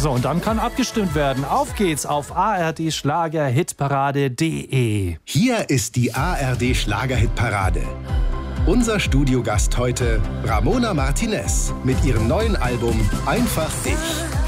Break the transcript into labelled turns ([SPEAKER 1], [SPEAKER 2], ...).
[SPEAKER 1] So, und dann kann abgestimmt werden. Auf geht's auf ardschlagerhitparade.de.
[SPEAKER 2] Hier ist die ARD Schlagerhitparade. Unser Studiogast heute Ramona Martinez mit ihrem neuen Album Einfach Ich.